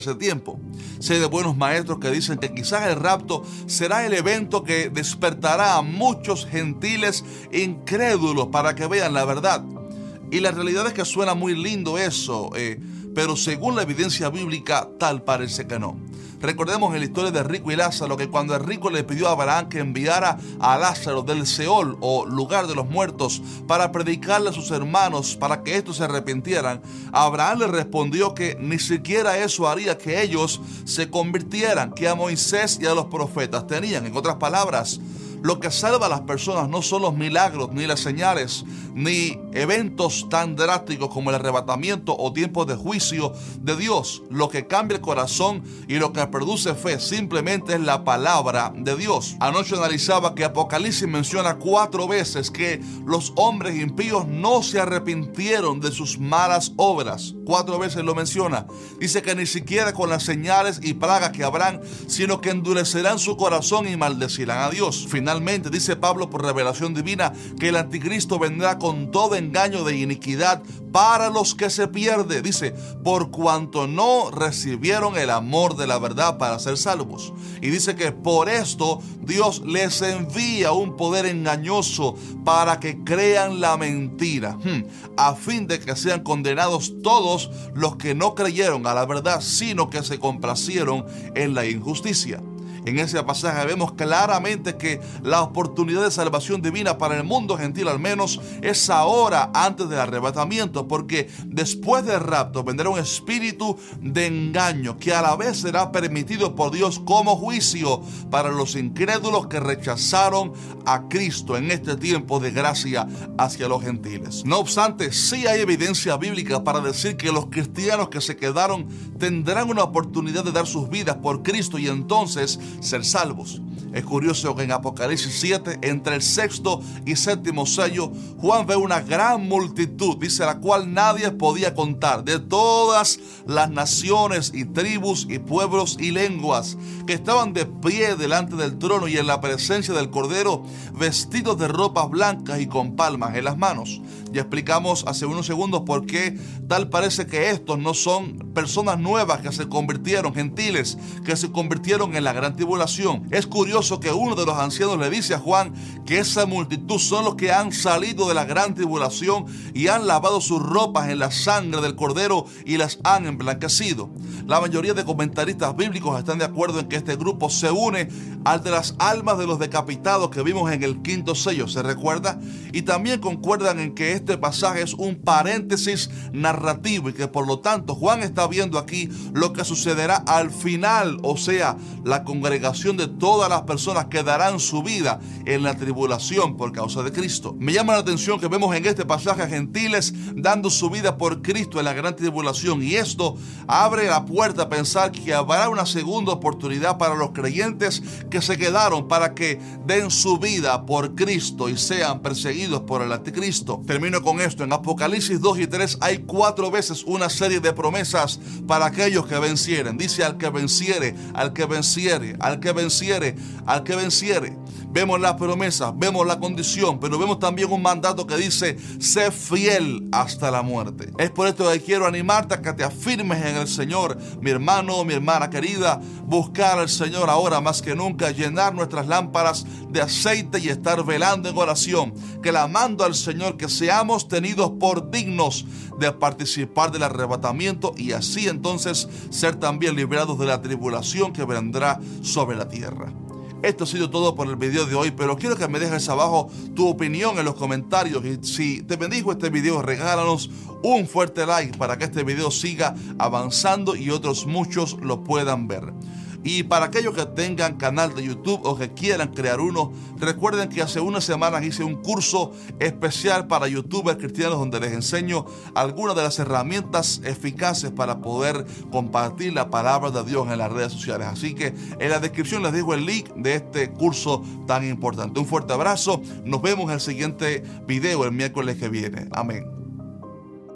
ese tiempo. Sé de buenos maestros que dicen que quizás el rapto será el evento que despertará a muchos gentiles incrédulos para que vean la verdad. Y la realidad es que suena muy lindo eso, pero según la evidencia bíblica, tal parece que no. Recordemos en la historia de Rico y Lázaro que cuando el rico le pidió a Abraham que enviara a Lázaro del Seol o lugar de los muertos para predicarle a sus hermanos para que estos se arrepintieran, Abraham le respondió que ni siquiera eso haría que ellos se convirtieran, que a Moisés y a los profetas tenían. En otras palabras, lo que salva a las personas no son los milagros, ni las señales, ni eventos tan drásticos como el arrebatamiento o tiempos de juicio de Dios. Lo que cambia el corazón y lo que produce fe simplemente es la palabra de Dios. Anoche analizaba que Apocalipsis menciona 4 veces que los hombres impíos no se arrepintieron de sus malas obras. 4 veces lo menciona. Dice que ni siquiera con las señales y plagas que habrán, sino que endurecerán su corazón y maldecirán a Dios. Finalmente, dice Pablo por revelación divina, que el anticristo vendrá con todo engaño de iniquidad para los que se pierden. Dice, por cuanto no recibieron el amor de la verdad para ser salvos. Y dice que por esto Dios les envía un poder engañoso para que crean la mentira, a fin de que sean condenados todos los que no creyeron a la verdad, sino que se complacieron en la injusticia. En ese pasaje vemos claramente que la oportunidad de salvación divina para el mundo gentil al menos es ahora, antes del arrebatamiento, porque después del rapto vendrá un espíritu de engaño que a la vez será permitido por Dios como juicio para los incrédulos que rechazaron a Cristo en este tiempo de gracia hacia los gentiles. No obstante, sí hay evidencia bíblica para decir que los cristianos que se quedaron tendrán una oportunidad de dar sus vidas por Cristo y entonces ser salvos. Es curioso que en Apocalipsis 7, entre el 6º y 7º sello, Juan ve una gran multitud, dice, la cual nadie podía contar, de todas las naciones y tribus y pueblos y lenguas, que estaban de pie delante del trono y en la presencia del Cordero, vestidos de ropas blancas y con palmas en las manos. Ya explicamos hace unos segundos por qué tal parece que estos no son personas nuevas que se convirtieron, gentiles, que se convirtieron en la gran tribulación. Es curioso que uno de los ancianos le dice a Juan que esa multitud son los que han salido de la gran tribulación y han lavado sus ropas en la sangre del Cordero y las han emblanquecido. La mayoría de comentaristas bíblicos están de acuerdo en que este grupo se une al de las almas de los decapitados que vimos en el 5º sello, ¿se recuerda? Y también concuerdan en que este pasaje es un paréntesis narrativo y que por lo tanto Juan está viendo aquí lo que sucederá al final, o sea, la congregación de todas las personas que darán su vida en la tribulación por causa de Cristo. Me llama la atención que vemos en este pasaje a gentiles dando su vida por Cristo en la gran tribulación, y esto abre la puerta a pensar que habrá una segunda oportunidad para los creyentes que se quedaron para que den su vida por Cristo y sean perseguidos por el anticristo. Termino con esto. En Apocalipsis 2 y 3 hay 4 veces una serie de promesas para aquellos que vencieren. Dice: al que venciere, al que venciere, al que venciere, al que venciere. Vemos las promesas, vemos la condición, pero vemos también un mandato que dice: sé fiel hasta la muerte. Es por esto que quiero animarte a que te afirmes en el Señor, mi hermano, mi hermana querida. Buscar al Señor ahora más que nunca, llenar nuestras lámparas de aceite y estar velando en oración, clamando al Señor que seamos tenidos por dignos de participar del arrebatamiento y así entonces ser también liberados de la tribulación que vendrá sobre la tierra. Esto ha sido todo por el video de hoy, pero quiero que me dejes abajo tu opinión en los comentarios, y si te bendijo este video, regálanos un fuerte like para que este video siga avanzando y otros muchos lo puedan ver. Y para aquellos que tengan canal de YouTube o que quieran crear uno, recuerden que hace unas semanas hice un curso especial para youtubers cristianos donde les enseño algunas de las herramientas eficaces para poder compartir la palabra de Dios en las redes sociales. Así que en la descripción les dejo el link de este curso tan importante. Un fuerte abrazo. Nos vemos en el siguiente video el miércoles que viene. Amén.